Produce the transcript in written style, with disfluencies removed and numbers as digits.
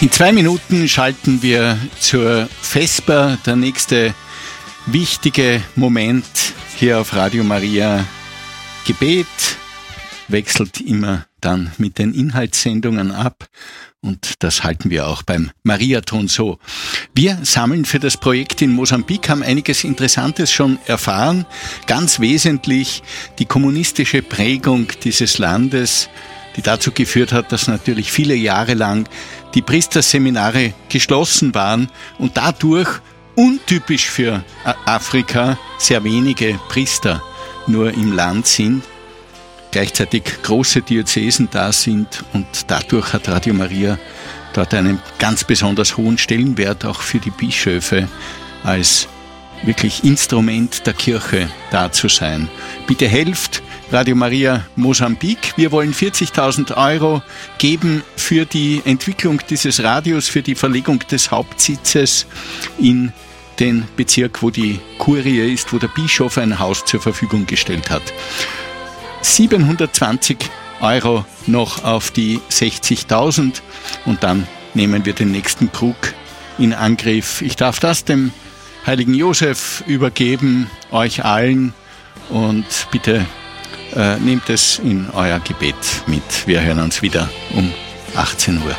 In 2 Minuten schalten wir zur Vesper, der nächste wichtige Moment hier auf Radio Maria. Gebet wechselt immer dann mit den Inhaltssendungen ab und das halten wir auch beim Mariathon so. Wir sammeln für das Projekt in Mosambik, haben einiges Interessantes schon erfahren. Ganz wesentlich die kommunistische Prägung dieses Landes, die dazu geführt hat, dass natürlich viele Jahre lang die Priesterseminare geschlossen waren und dadurch untypisch für Afrika sehr wenige Priester nur im Land sind, gleichzeitig große Diözesen da sind und dadurch hat Radio Maria dort einen ganz besonders hohen Stellenwert auch für die Bischöfe als wirklich Instrument der Kirche da zu sein. Bitte helft Radio Maria Mosambik. Wir wollen 40.000 € geben für die Entwicklung dieses Radios, für die Verlegung des Hauptsitzes in den Bezirk, wo die Kurie ist, wo der Bischof ein Haus zur Verfügung gestellt hat. 720 € noch auf die 60.000 und dann nehmen wir den nächsten Krug in Angriff. Ich darf das dem Heiligen Josef übergeben, euch allen, und bitte nehmt es in euer Gebet mit. Wir hören uns wieder um 18 Uhr.